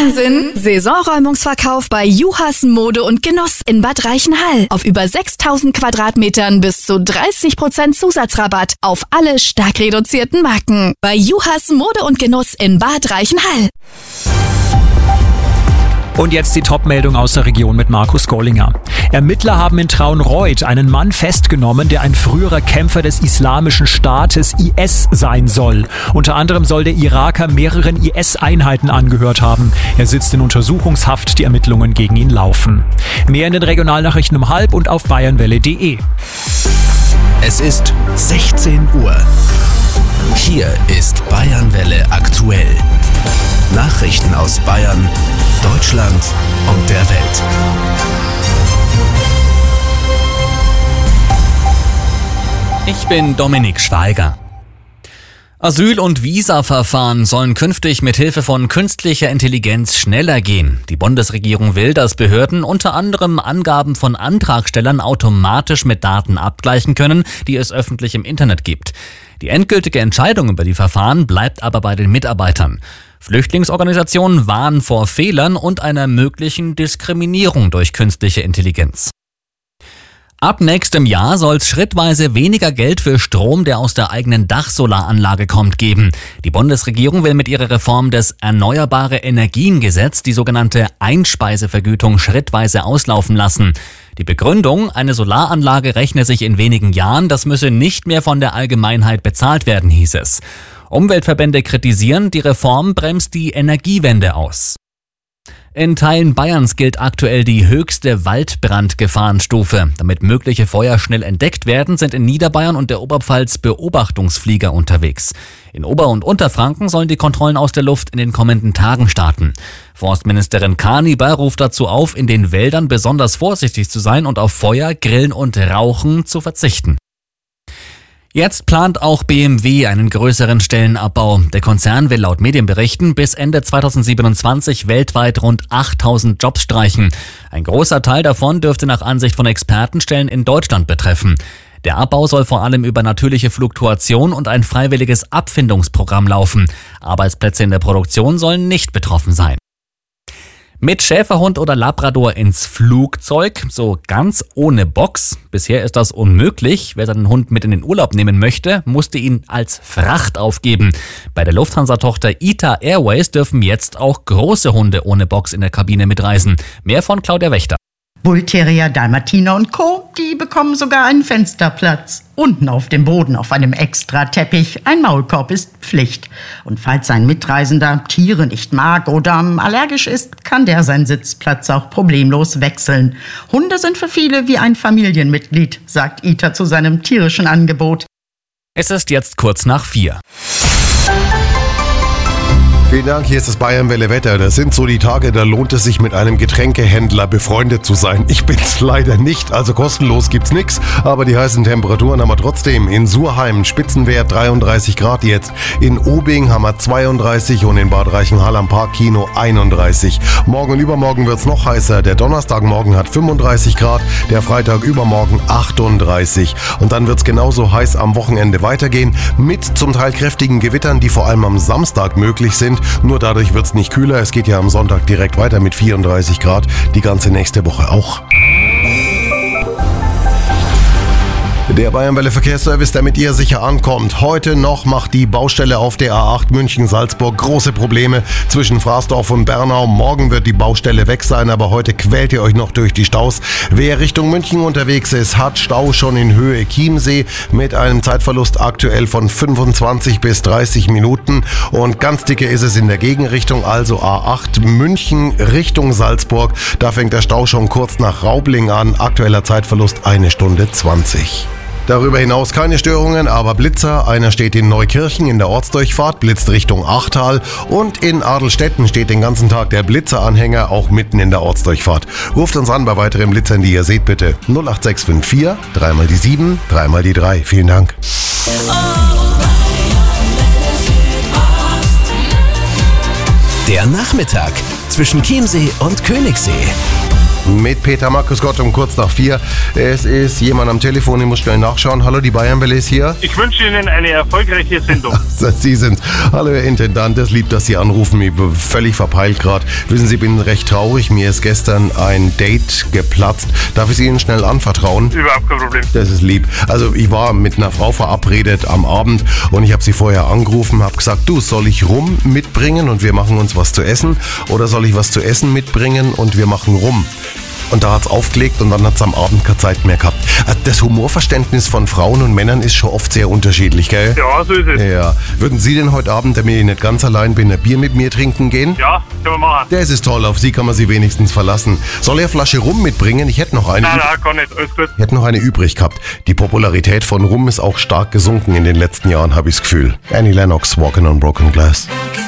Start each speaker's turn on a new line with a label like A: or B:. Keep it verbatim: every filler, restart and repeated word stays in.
A: Wahnsinn! Saisonräumungsverkauf bei Juhas Mode und Genuss in Bad Reichenhall. Auf über sechstausend Quadratmetern bis zu dreißig Prozent Zusatzrabatt auf alle stark reduzierten Marken. Bei Juhas Mode und Genuss in Bad Reichenhall.
B: Und jetzt die Top-Meldung aus der Region mit Markus Gollinger. Ermittler haben in Traunreut einen Mann festgenommen, der ein früherer Kämpfer des Islamischen Staates I S sein soll. Unter anderem soll der Iraker mehreren I S-Einheiten angehört haben. Er sitzt in Untersuchungshaft, die Ermittlungen gegen ihn laufen. Mehr in den Regionalnachrichten um halb und auf bayernwelle punkt de.
C: Es ist sechzehn Uhr. Hier ist Bayernwelle aktuell. Nachrichten aus Bayern, Deutschland und der Welt.
D: Ich bin Dominik Schweiger. Asyl- und Visaverfahren sollen künftig mit Hilfe von künstlicher Intelligenz schneller gehen. Die Bundesregierung will, dass Behörden unter anderem Angaben von Antragstellern automatisch mit Daten abgleichen können, die es öffentlich im Internet gibt. Die endgültige Entscheidung über die Verfahren bleibt aber bei den Mitarbeitern. Flüchtlingsorganisationen warnen vor Fehlern und einer möglichen Diskriminierung durch künstliche Intelligenz. Ab nächstem Jahr soll es schrittweise weniger Geld für Strom, der aus der eigenen Dachsolaranlage kommt, geben. Die Bundesregierung will mit ihrer Reform des Erneuerbare Energien-Gesetz die sogenannte Einspeisevergütung schrittweise auslaufen lassen. Die Begründung, eine Solaranlage rechne sich in wenigen Jahren, das müsse nicht mehr von der Allgemeinheit bezahlt werden, hieß es. Umweltverbände kritisieren, die Reform bremst die Energiewende aus. In Teilen Bayerns gilt aktuell die höchste Waldbrandgefahrenstufe. Damit mögliche Feuer schnell entdeckt werden, sind in Niederbayern und der Oberpfalz Beobachtungsflieger unterwegs. In Ober- und Unterfranken sollen die Kontrollen aus der Luft in den kommenden Tagen starten. Forstministerin Kaniber ruft dazu auf, in den Wäldern besonders vorsichtig zu sein und auf Feuer, Grillen und Rauchen zu verzichten. Jetzt plant auch B M W einen größeren Stellenabbau. Der Konzern will laut Medienberichten bis Ende zweitausendsiebenundzwanzig weltweit rund achttausend Jobs streichen. Ein großer Teil davon dürfte nach Ansicht von Experten Stellen in Deutschland betreffen. Der Abbau soll vor allem über natürliche Fluktuation und ein freiwilliges Abfindungsprogramm laufen. Arbeitsplätze in der Produktion sollen nicht betroffen sein. Mit Schäferhund oder Labrador ins Flugzeug, so ganz ohne Box. Bisher ist das unmöglich. Wer seinen Hund mit in den Urlaub nehmen möchte, musste ihn als Fracht aufgeben. Bei der Lufthansa-Tochter I T A Airways dürfen jetzt auch große Hunde ohne Box in der Kabine mitreisen. Mehr von Claudia Wächter.
E: Bullterrier, Dalmatiner und Co., die bekommen sogar einen Fensterplatz. Unten auf dem Boden auf einem Extra-Teppich. Ein Maulkorb ist Pflicht. Und falls ein Mitreisender Tiere nicht mag oder allergisch ist, kann der seinen Sitzplatz auch problemlos wechseln. Hunde sind für viele wie ein Familienmitglied, sagt I T A zu seinem tierischen Angebot.
D: Es ist jetzt kurz nach vier.
F: Vielen Dank, hier ist das Bayernwelle Wetter. Das sind so die Tage, da lohnt es sich mit einem Getränkehändler befreundet zu sein. Ich bin's leider nicht, also kostenlos gibt's nix, aber die heißen Temperaturen haben wir trotzdem. In Surheim Spitzenwert dreiunddreißig Grad jetzt, in Obing haben wir zweiunddreißig und in Bad Reichenhall am Parkkino einunddreißig. Morgen und übermorgen wird's noch heißer. Der Donnerstagmorgen hat fünfunddreißig Grad, der Freitag übermorgen achtunddreißig. Und dann wird's genauso heiß am Wochenende weitergehen, mit zum Teil kräftigen Gewittern, die vor allem am Samstag möglich sind. Nur dadurch wird es nicht kühler. Es geht ja am Sonntag direkt weiter mit vierunddreißig Grad. Die ganze nächste Woche auch. Der Bayernwelle Verkehrsservice, der mit ihr sicher ankommt. Heute noch macht die Baustelle auf der A acht München-Salzburg große Probleme zwischen Fraßdorf und Bernau. Morgen wird die Baustelle weg sein, aber heute quält ihr euch noch durch die Staus. Wer Richtung München unterwegs ist, hat Stau schon in Höhe Chiemsee mit einem Zeitverlust aktuell von fünfundzwanzig bis dreißig Minuten. Und ganz dicke ist es in der Gegenrichtung, also A acht München Richtung Salzburg. Da fängt der Stau schon kurz nach Raubling an. Aktueller Zeitverlust eine Stunde zwanzig. Darüber hinaus keine Störungen, aber Blitzer. Einer steht in Neukirchen in der Ortsdurchfahrt, blitzt Richtung Achtal. Und in Adelstetten steht den ganzen Tag der Blitzeranhänger, auch mitten in der Ortsdurchfahrt. Ruft uns an bei weiteren Blitzern, die ihr seht, bitte. null acht sechs fünf vier, dreimal die sieben, dreimal die drei. Vielen Dank.
C: Der Nachmittag zwischen Chiemsee und Königssee.
F: Mit Peter Markus Gott um kurz nach vier. Es ist jemand am Telefon, ich muss schnell nachschauen. Hallo, die Bayernwelle ist hier.
G: Ich wünsche Ihnen eine erfolgreiche Sendung.
F: Sie sind. Hallo, Herr Intendant, es liebt, dass Sie anrufen. Ich bin völlig verpeilt gerade. Wissen Sie, ich bin recht traurig. Mir ist gestern ein Date geplatzt. Darf ich es Ihnen schnell anvertrauen?
G: Überhaupt kein Problem.
F: Das ist lieb. Also ich war mit einer Frau verabredet am Abend und ich habe sie vorher angerufen, habe gesagt, du, soll ich Rum mitbringen und wir machen uns was zu essen oder soll ich was zu essen mitbringen und wir machen Rum? Und da hat's aufgelegt und dann hat's am Abend keine Zeit mehr gehabt. Das Humorverständnis von Frauen und Männern ist schon oft sehr unterschiedlich, gell?
G: Ja, so ist es.
F: Ja. Würden Sie denn heute Abend, damit ich nicht ganz allein bin, ein Bier mit mir trinken gehen?
G: Ja, können wir machen.
F: Das ist toll, auf Sie kann man sich wenigstens verlassen. Soll ich eine Flasche Rum mitbringen? Ich hätte noch eine.
G: Nein, nein, gar nicht. Alles gut.
F: Ich hätte noch eine übrig gehabt. Die Popularität von Rum ist auch stark gesunken in den letzten Jahren, habe ich das Gefühl. Annie Lennox, Walking on Broken Glass.